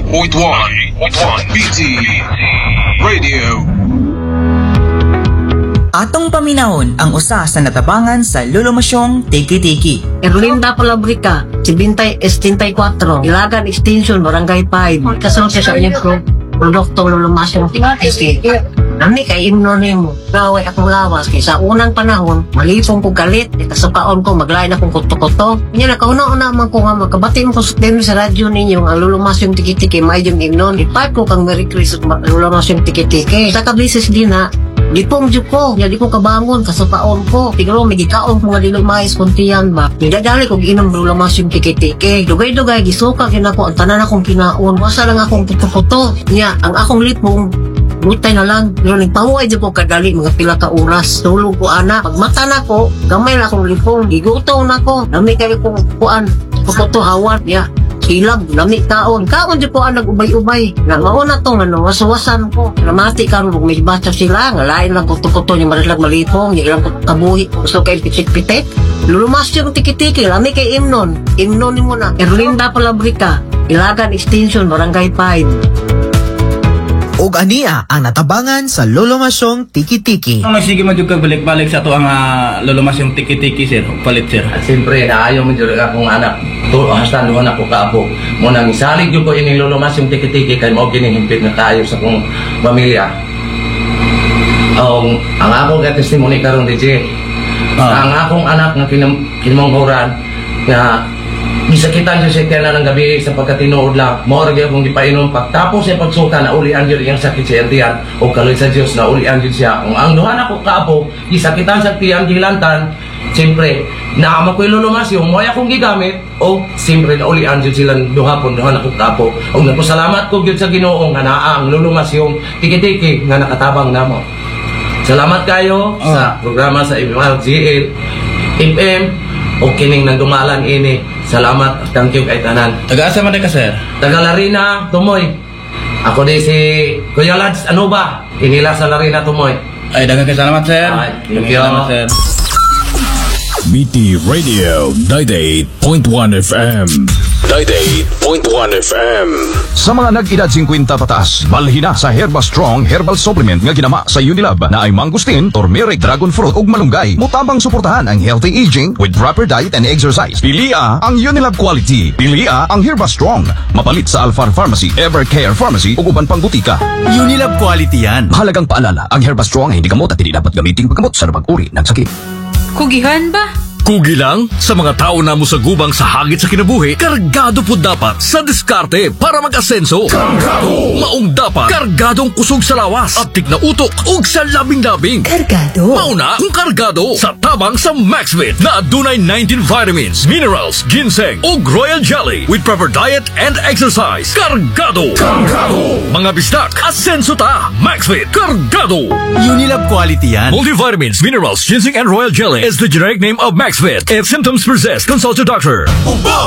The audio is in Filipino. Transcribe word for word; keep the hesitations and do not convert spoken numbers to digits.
point one B T Radio. Atong paminahon ang usa sa natabangan sa lulumasyong Tiki-Tiki. Erlinda Palabrica, Sibintay Estinty-four, Ilagan Extension, Barangay five. Kasunod siya sa inyong pro produktong lulumasyong Tiki-Tiki. Nami kay imno nimo, gaway akong lawas kay sa unang panahon, malipong ko galit, ikasukaon ko, maglain akong kuto-kuto. Kanya nakauna-una man ko nga magkabati mo ko sa radyo ninyo ang lulumasyong Tiki-Tiki, may yung imnon. Ipat ko kang Merry Christmas lulumasyong Tiki-Tiki. Sa kablisis din na, di pong dyo ko, di ko kabangon, kasukaon ko. Tigro, may gikaon ko nga dilumais kuntiyan ba. Nidadali kong inom lulumasyong Tiki-Tiki. Dugay-dugay, gisuka kin ako, ang tanan akong kinaon. Wasa lang akong kuto-kuto. Nya, ang akong lipong, butay na lang, pero nagpahuay dyan po kadali mga pila ka oras. Tulog ko anak. Pagmata na ko, gamay na akong lipong. Gigutong na ko. Nami kayo kong kuan. Puputo hawat niya. Hilab, nami taon. Kaon dyan po ang nag-ubay-ubay. Nga mauna to, ano, wasawasan ko. Namati ka rin, may basa sila. Nga lain lang kuto-kuto, yung marilag malipong. Yung lang kabuhi. Gusto kayo pitik-pitik. Lulumas yung Tiki-Tiki. Nami kay Imnon. Imnon ni mo na. Erlinda Palabrica, Ilagan Extension, Barangay five. Ug aniya ang natabangan sa lulumasyong Tiki-Tiki. Ang sige mo jud balik-balik sa to ang uh, lulumasyong Tiki-Tiki sir, palit sir. At siyempre naayo mo jud akong anak. To hasta luon ako kaabo. Mo nang isalig jud ko ini lulumasyong Tiki-Tiki kay mao kini himpit na tayo sa akong pamilya. Ang ang akong testimony karon D J. Uh. Ang akong anak nga kinam kinamanghuran nga gisakitan siya siya kaya ng gabi sa pagkatinood lang. Maura gyud akong gipainom pagtapos sa pagsuka na ulian gyud iyang sakit sa tiyan o kaloy sa Dios na ulian gyud siya. Kung ang duha na ko kaapo gisakitan sa tiyan gilantan, siyempre naamo ko ilulumas yung moy akong gigamit o siyempre na ulian gyud sila duha pon duha na ko kaapo. Og nagpasalamat ko gyud sa Ginoo nga naa ang lulumas yung Tiki-Tiki nga nakatabang namo. Salamat kayo oh. sa programa sa M L G L F M o kining nagdumalan ini. Salamat, thank you kay tanan. Taga-asa man ka sir? Taga Larina, Tumoy. Ako di si Kuya Lads, ano ba? Inila sa Larina, Tumoy. Ay, dagang salamat sir. Ay, thank you. Salamat sir. B T Radio ninety-eight point one F M. ninety-eight point one F M. Sa mga nag-edad fifty pataas, balhin na sa Herba Strong Herbal Supplement nga ginama sa Unilab na ay mangustin, turmeric, dragon fruit ug malunggay. Mutabang suportahan ang healthy aging with proper diet and exercise. Pilia ang Unilab quality. Pilia ang Herba Strong. Mapalit sa Alphar Pharmacy, Evercare Pharmacy ug uban pang butika. Unilab quality yan. Mahalagang paalala, ang Herba Strong ay hindi gamot at hindi dapat gamitin paggamot sa pag-uri ng sakit. Kugihan ba? Kugi lang sa mga tao na mo sa gubang sa hagit sa kinabuhi, kargado po dapat sa diskarte para mag-asenso. Kargado! Maong dapat, kargadong kusog sa lawas at tigna utok ug sa labing-labing. Kargado? Mauna kung kargado sa tabang sa Maxvit na adunay nineteen vitamins, minerals, ginseng ug royal jelly with proper diet and exercise. Kargado! Kargado! Mga bisdak, asenso ta! Maxvit, kargado! Unilab quality yan. Multivitamins, minerals, ginseng and royal jelly is the generic name of Maxvit. If symptoms persist, consult your doctor. Ubo!